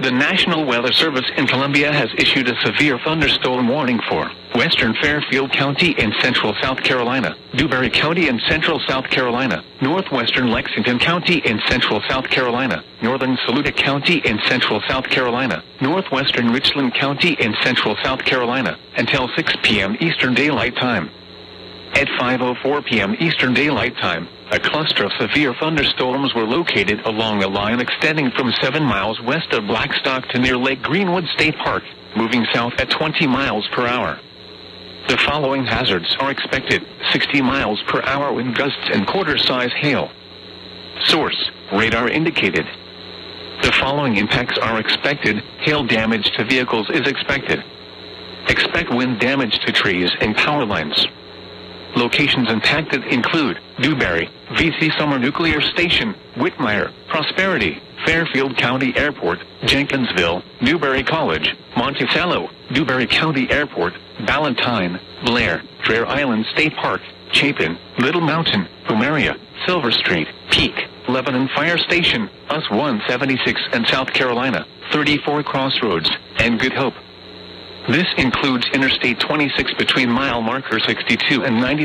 The National Weather Service in Columbia has issued a severe thunderstorm warning for western Fairfield County in central South Carolina, Dewberry County in central South Carolina, northwestern Lexington County in central South Carolina, northern Saluda County in central South Carolina, northwestern Richland County in central South Carolina, until 6 p.m. Eastern Daylight Time. At 5:04 p.m. Eastern Daylight Time, a cluster of severe thunderstorms were located along a line extending from 7 miles west of Blackstock to near Lake Greenwood State Park, moving south at 20 miles per hour. The following hazards are expected: 60 miles per hour wind gusts and quarter-size hail. Source: radar indicated. The following impacts are expected: hail damage to vehicles is expected. Expect wind damage to trees and power lines. Locations impacted include Dewberry, VC Summer Nuclear Station, Whitmire, Prosperity, Fairfield County Airport, Jenkinsville, Newberry College, Monticello, Dewberry County Airport, Ballantyne, Blair, Dreher Island State Park, Chapin, Little Mountain, Plumeria, Silver Street, Peak, Lebanon Fire Station, US 176 and South Carolina, 34 Crossroads, and Good Hope. This includes Interstate 26 between mile marker 62 and 90.